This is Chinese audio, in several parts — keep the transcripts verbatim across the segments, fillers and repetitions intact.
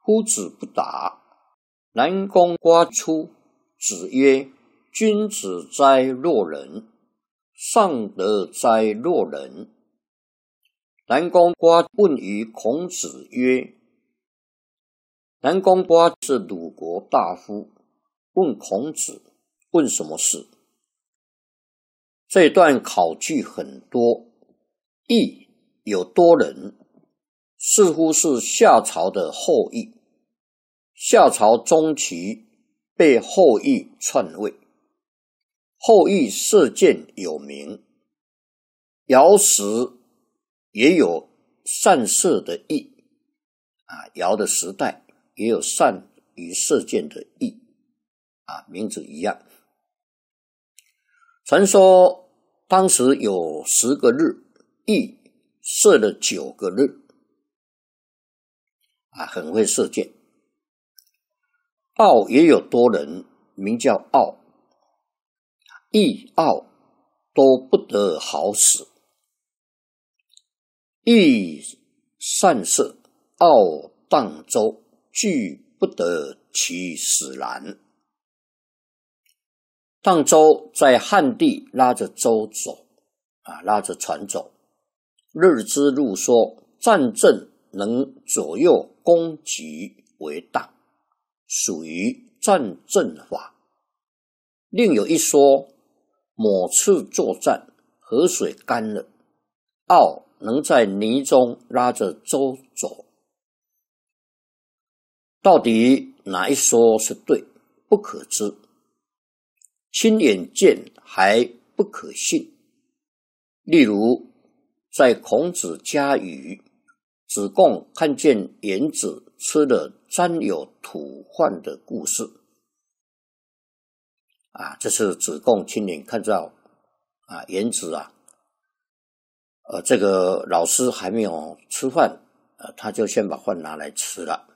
夫子不答。南宫瓜出，子曰：君子哉若人！尚德哉若人！南宫瓜问于孔子曰：南宫瓜是鲁国大夫，问孔子问什么事？这一段考据很多，邑有多人，似乎是夏朝的后裔。夏朝中期被后羿篡位，后羿射箭有名，尧时也有善射的羿啊，尧的时代也有善于射箭的羿啊，名字一样。传说当时有十个日，羿射了九个日啊，很会射箭。敖也有多人，名叫敖，羿敖都不得好死。羿善射，敖荡舟，俱不得其死然。荡舟在汉地拉着舟走啊，拉着船走。日之路说，战阵能左右攻击为当，属于战阵法。另有一说，某次作战，河水干了，敖能在泥中拉着舟走。到底哪一说是对，不可知。亲眼见还不可信。例如在孔子家语，子贡看见颜子吃了沾有土饭的故事啊，这是子贡亲眼看到啊，颜子啊，呃，这个老师还没有吃饭，呃，他就先把饭拿来吃了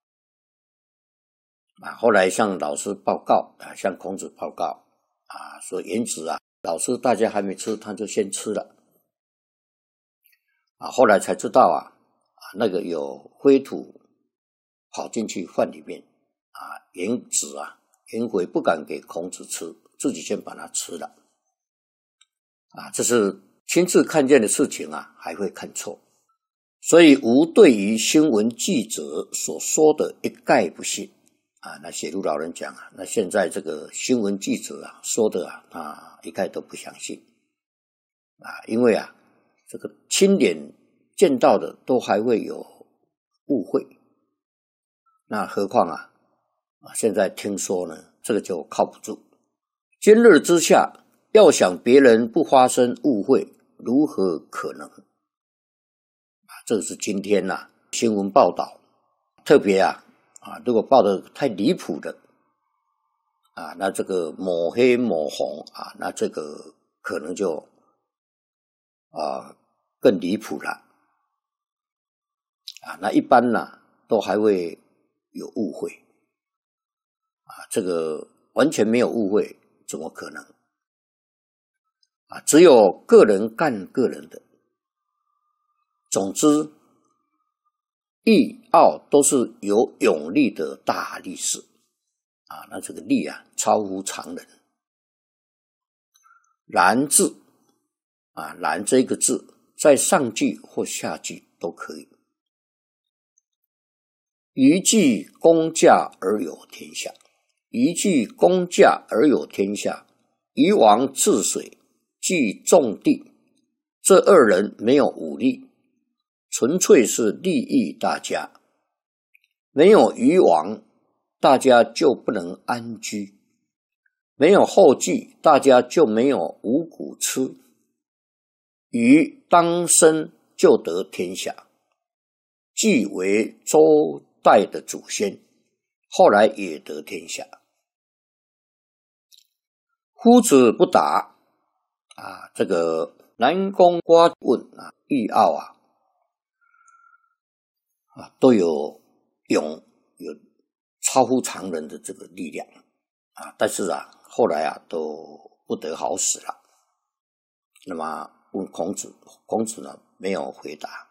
啊。后来向老师报告啊，向孔子报告啊，说颜子啊，老师大家还没吃，他就先吃了啊。后来才知道啊，啊那个有灰土跑进去饭里面啊，颜子啊，颜回不敢给孔子吃，自己先把它吃了啊。这是亲自看见的事情啊，还会看错，所以吾对于新闻记者所说的一概不信啊。那写入老人讲啊，那现在这个新闻记者啊说的啊，他一概都不相信啊，因为啊，这个亲眼见到的都还会有误会，那何况啊，啊现在听说呢，这个就靠不住。今日之下，要想别人不发生误会，如何可能？啊，这个是今天呐、啊、新闻报道，特别啊啊，如果报得太离谱的啊，那这个抹黑抹红啊，那这个可能就啊更离谱了啊。那一般呢、啊、都还会有误会啊，这个完全没有误会，怎么可能？啊，只有个人干个人的。总之，羿敖都是有勇力的大力士啊，那这个力啊超乎常人。然字啊，然这个字在上句或下句都可以。一句公驾而有天下，一句公驾而有天下，夷王治水，据种地，这二人没有武力，纯粹是利益大家。没有夷王，大家就不能安居；没有后继，大家就没有五谷吃。禹当生就得天下，既为周代的祖先，后来也得天下。夫子不答啊，这个南宫瓜问啊，羿敖啊，啊都有勇有超乎常人的这个力量啊，但是啊，后来啊都不得好死了。那么问孔子，孔子呢没有回答。